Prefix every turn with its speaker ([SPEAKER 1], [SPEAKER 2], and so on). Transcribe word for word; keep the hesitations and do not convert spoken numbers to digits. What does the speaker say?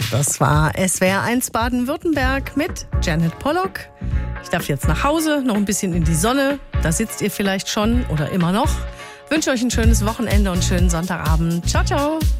[SPEAKER 1] Das war S W R eins Baden-Württemberg mit Janet Pollock. Ich darf jetzt nach Hause, noch ein bisschen in die Sonne. Da sitzt ihr vielleicht schon oder immer noch. Ich wünsche euch ein schönes Wochenende und einen schönen Sonntagabend. Ciao, ciao.